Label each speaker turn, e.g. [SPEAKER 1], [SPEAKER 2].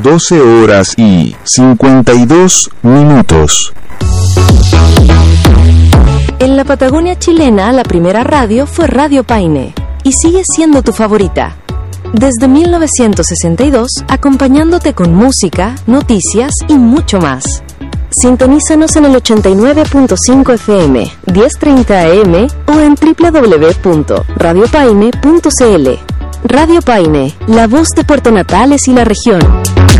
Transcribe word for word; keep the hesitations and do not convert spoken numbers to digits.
[SPEAKER 1] doce horas y cincuenta y dos minutos.
[SPEAKER 2] En la Patagonia chilena, la primera radio fue Radio Paine, y sigue siendo tu favorita. Desde mil novecientos sesenta y dos, acompañándote con música, noticias y mucho más. Sintonízanos en el ochenta y nueve punto cinco F M, diez treinta A M o en doble u doble u doble u punto radio paine punto c l. Radio Paine, la voz de Puerto Natales y la región.